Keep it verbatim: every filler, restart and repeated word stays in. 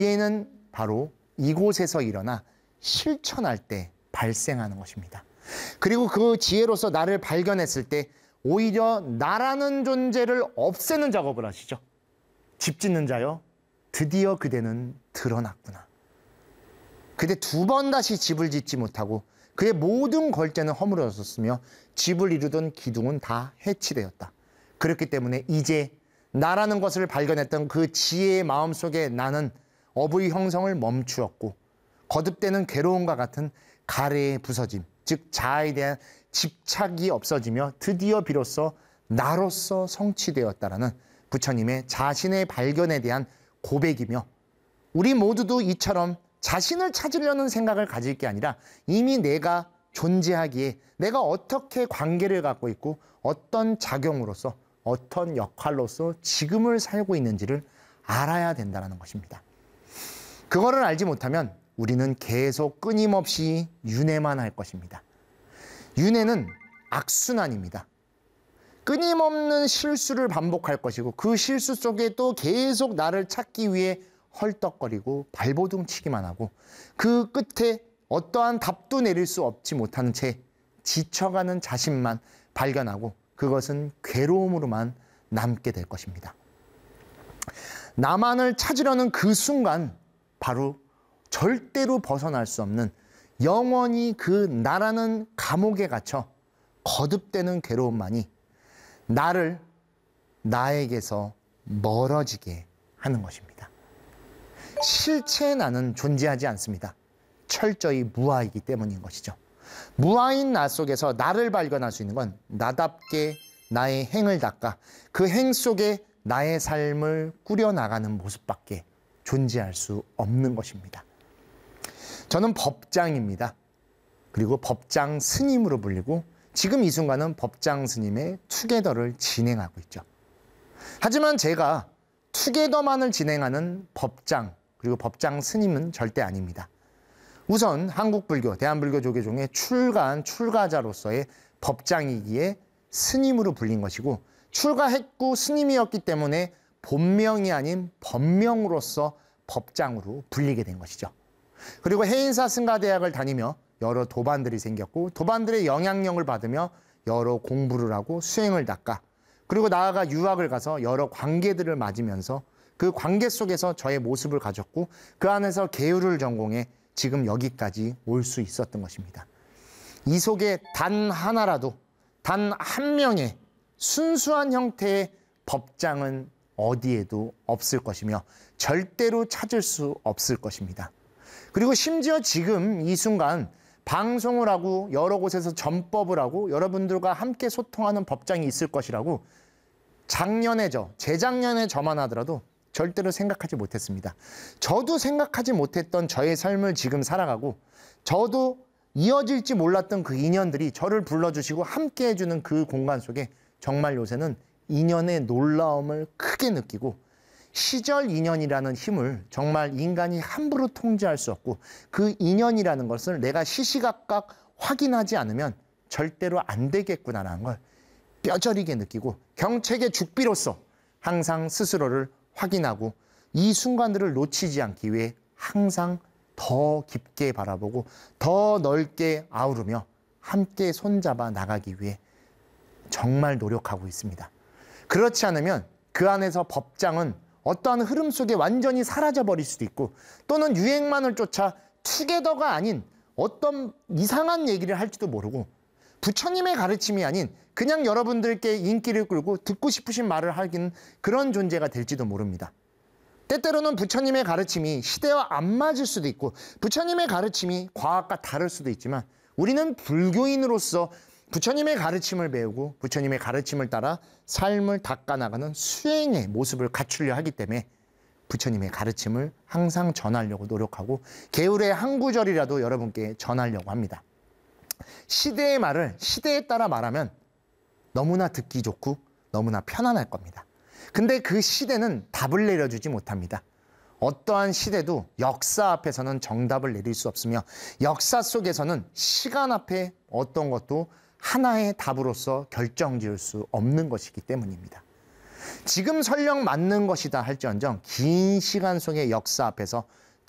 지혜는 바로 이곳에서 일어나 실천할 때 발생하는 것입니다. 그리고 그 지혜로서 나를 발견했을 때 오히려 나라는 존재를 없애는 작업을 하시죠. 집 짓는 자여, 드디어 그대는 드러났구나. 그대 두 번 다시 집을 짓지 못하고 그의 모든 걸재는 허물어졌으며 집을 이루던 기둥은 다 해치되었다. 그렇기 때문에 이제 나라는 것을 발견했던 그 지혜의 마음속에 나는 어부의 형성을 멈추었고 거듭되는 괴로움과 같은 가래의 부서짐, 즉 자아에 대한 집착이 없어지며 드디어 비로소 나로서 성취되었다라는 부처님의 자신의 발견에 대한 고백이며, 우리 모두도 이처럼 자신을 찾으려는 생각을 가질 게 아니라 이미 내가 존재하기에 내가 어떻게 관계를 갖고 있고 어떤 작용으로서 어떤 역할로서 지금을 살고 있는지를 알아야 된다는 것입니다. 그거를 알지 못하면 우리는 계속 끊임없이 윤회만 할 것입니다. 윤회는 악순환입니다. 끊임없는 실수를 반복할 것이고 그 실수 속에 또 계속 나를 찾기 위해 헐떡거리고 발버둥 치기만 하고 그 끝에 어떠한 답도 내릴 수 없지 못하는 채 지쳐가는 자신만 발견하고 그것은 괴로움으로만 남게 될 것입니다. 나만을 찾으려는 그 순간 바로 절대로 벗어날 수 없는 영원히 그 나라는 감옥에 갇혀 거듭되는 괴로움만이 나를 나에게서 멀어지게 하는 것입니다. 실체의 나는 존재하지 않습니다. 철저히 무아이기 때문인 것이죠. 무아인 나 속에서 나를 발견할 수 있는 건 나답게 나의 행을 닦아 그 행 속에 나의 삶을 꾸려나가는 모습밖에 존재할 수 없는 것입니다. 저는 법장입니다. 그리고 법장 스님으로 불리고 지금 이 순간은 법장 스님의 투게더를 진행하고 있죠. 하지만 제가 투게더만을 진행하는 법장 그리고 법장 스님은 절대 아닙니다. 우선 한국불교, 대한불교조계종의 출가한 출가자로서의 법장이기에 스님으로 불린 것이고 출가했고 스님이었기 때문에 본명이 아닌 법명으로서 법장으로 불리게 된 것이죠. 그리고 해인사 승가대학을 다니며 여러 도반들이 생겼고 도반들의 영향력을 받으며 여러 공부를 하고 수행을 닦아 그리고 나아가 유학을 가서 여러 관계들을 맞으면서 그 관계 속에서 저의 모습을 가졌고 그 안에서 계율을 전공해 지금 여기까지 올 수 있었던 것입니다. 이 속에 단 하나라도 단 한 명의 순수한 형태의 법장은 어디에도 없을 것이며 절대로 찾을 수 없을 것입니다. 그리고 심지어 지금 이 순간 방송을 하고 여러 곳에서 전법을 하고 여러분들과 함께 소통하는 법장이 있을 것이라고 작년에 저, 재작년에 저만 하더라도 절대로 생각하지 못했습니다. 저도 생각하지 못했던 저의 삶을 지금 살아가고 저도 이어질지 몰랐던 그 인연들이 저를 불러주시고 함께 해주는 그 공간 속에 정말 요새는 인연의 놀라움을 크게 느끼고 시절 인연이라는 힘을 정말 인간이 함부로 통제할 수 없고 그 인연이라는 것을 내가 시시각각 확인하지 않으면 절대로 안 되겠구나라는 걸 뼈저리게 느끼고 경책의 죽비로서 항상 스스로를 확인하고 이 순간들을 놓치지 않기 위해 항상 더 깊게 바라보고 더 넓게 아우르며 함께 손잡아 나가기 위해 정말 노력하고 있습니다. 그렇지 않으면 그 안에서 법장은 어떠한 흐름 속에 완전히 사라져버릴 수도 있고 또는 유행만을 쫓아 투게더가 아닌 어떤 이상한 얘기를 할지도 모르고 부처님의 가르침이 아닌 그냥 여러분들께 인기를 끌고 듣고 싶으신 말을 하긴 그런 존재가 될지도 모릅니다. 때때로는 부처님의 가르침이 시대와 안 맞을 수도 있고 부처님의 가르침이 과학과 다를 수도 있지만 우리는 불교인으로서 부처님의 가르침을 배우고 부처님의 가르침을 따라 삶을 닦아나가는 수행의 모습을 갖추려 하기 때문에 부처님의 가르침을 항상 전하려고 노력하고 계율의 한 구절이라도 여러분께 전하려고 합니다. 시대의 말을 시대에 따라 말하면 너무나 듣기 좋고 너무나 편안할 겁니다. 근데 그 시대는 답을 내려주지 못합니다. 어떠한 시대도 역사 앞에서는 정답을 내릴 수 없으며 역사 속에서는 시간 앞에 어떤 것도 하나의 답으로서 결정지을 수 없는 것이기 때문입니다. 지금 설령 맞는 것이다 할지언정 긴 시간 속의 역사 앞에서